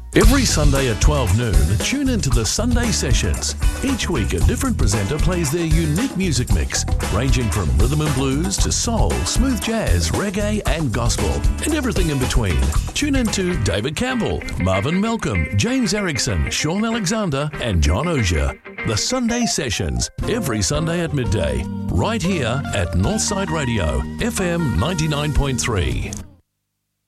Every Sunday at 12 noon, tune into the Sunday Sessions. Each week, a different presenter plays their unique music mix, ranging from rhythm and blues to soul, smooth jazz, reggae and gospel, and everything in between. Tune in to David Campbell, Marvin Malcolm, James Erickson, Sean Alexander and John Ozier. The Sunday Sessions, every Sunday at midday, right here at Northside Radio, FM 99.3.